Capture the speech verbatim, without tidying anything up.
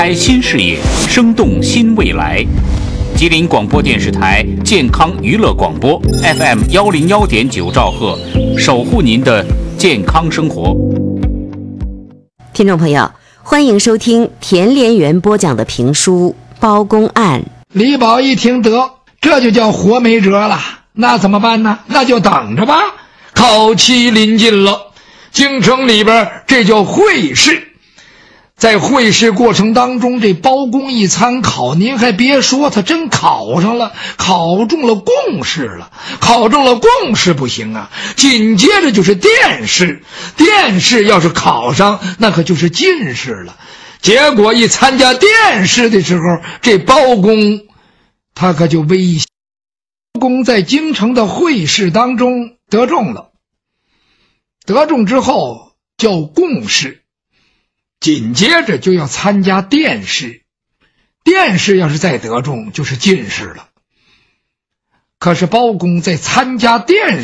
开新视野，生动新未来。吉林广播电视台健康娱乐广播 F M 幺零幺点九兆赫，守护您的健康生活。 听众朋友，欢迎收听田连元播讲的评书《包公案》。 李宝一听得，这就叫活没辙了，那怎么办呢？那就等着吧。考期临近了，京城里边这叫会试。在会试过程当中，这包公一参考，您还别说，他真考上了，考中了贡士了。考中了贡士不行啊，紧接着就是殿试，殿试要是考上，那可就是进士了。结果一参加殿试的时候，这包公他可就危险。包公在京城的会试当中得中了，得中之后叫贡士，紧接着就要参加殿试，殿试要是再得中就是进士了。可是包公在参加殿试